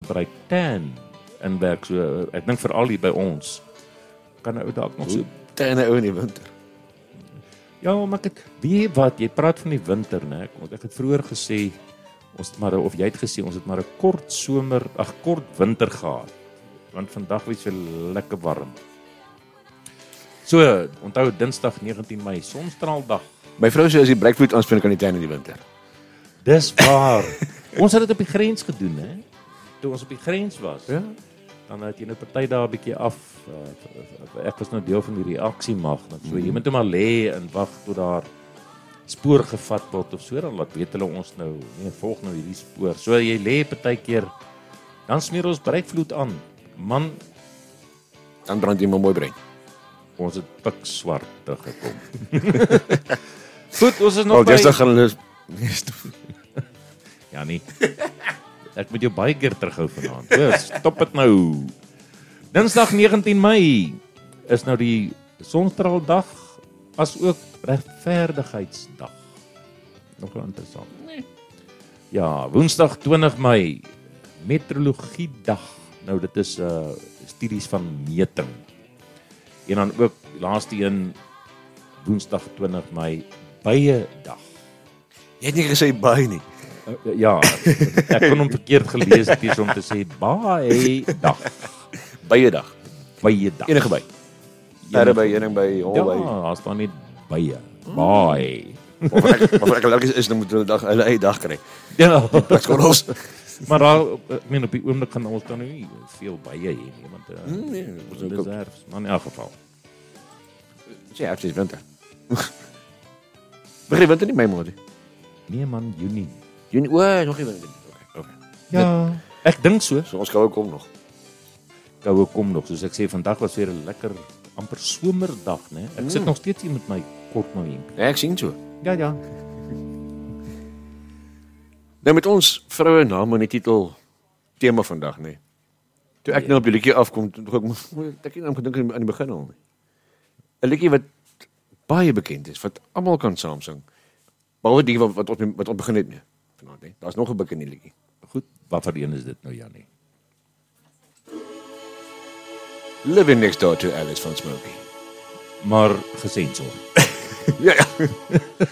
gebruik tan inwerk, so ek dink veral hier by ons kan 'n ou dalk nog so. Tan ou in die winter. Ja, maar ek weet wat, jy praat van die winter, né? Ek het vroeër gesê ons het maar of jy het gesê ons het maar 'n kort winter gehad. Want vandag was so lekker warm. So, onthou Dinsdag 19 Mei, sonstraaldag. My vrou sê as die breakfoot aanspring kan die tan in die winter. Dis waar. Ons het dit op die grens gedoen, hè? Toe ons op die grens was. Ja. Dan het jy nou party daar 'n bietjie af. Ek was nou deel van die reaksiemag. So jy moet net maar lê en wag tot daar spoor gevat word of so, dan laat weet hulle ons nou, nee, volg nou hierdie spoor. So jy lê partykeer, dan smeer ons breekvloed aan. Man, Dan brand jy my mooi brein. ons het pikswart teruggekom. Goed, ons is nog by... Dis dan gaan hulle Ja nee. Ek moet jou baie keer terughou vanaand. So, stop dit nou. Dinsdag 19 Mei is nou die sonstraaldag as ook regverdigheidsdag. Nogal interessant. Nee. Ja, Woensdag 20 Mei meteorologiedag. Nou dit is studies van meting. En dan ook laaste een Woensdag 20 Mei bye dag. Jy het nie gesê baie nie. Ja, ek kon hom verkeerd gelees het hier om te sê baie dag. Bye dag. Baie dag. Enige by. Perde by, heuning by, hol by. Ja, daar staan net baie. Baie. Of ek allergies is, dan moet hulle hulle eie dag kry. Ja. Plaskos. Maar daar, ek meen op die oomblik gaan ons dan nie veel baie hê nie, want Nee, ons reserves, maar in elk geval. Sê ek sê winter. Begin winter nie my maat. Nee man, Junie. Junie, nog nie winter. Okay. Ja, ek dink so. So ons gou kom nog. Koue kom nog, soos ek sê, vandag was weer 'n lekker amper somerdag, né? Ek sit nog steeds hier met my kort nou hemp. Ja, ek sien so. Ja, ja. Nou met ons vroue name in die titel tema vandag, nê. Toe ek nou op die liedjie afkom, toe ek het gedink aan die begin al nie. 'n Liedjie wat baie bekend is, wat almal kan saam sing. Behalwe die wat ons begin het nie. Vanaand, hè. Daar's nog 'n bekende liedjie. Goed, wat vir een is dit nou, Janie? Living Next Door to Alice van Smokey. Maar gesensor. Ja.